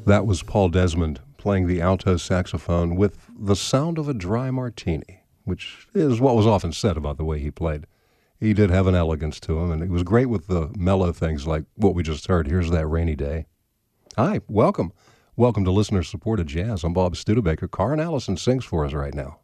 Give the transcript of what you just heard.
That was Paul Desmond playing the alto saxophone with the sound of a dry martini, which is what was often said about the way he played. He did have an elegance to him, and he was great with the mellow things like what we just heard, Here's That Rainy Day. Hi, welcome. Welcome to listener-supported jazz. I'm Bob Studebaker. Karin Allison sings for us right now.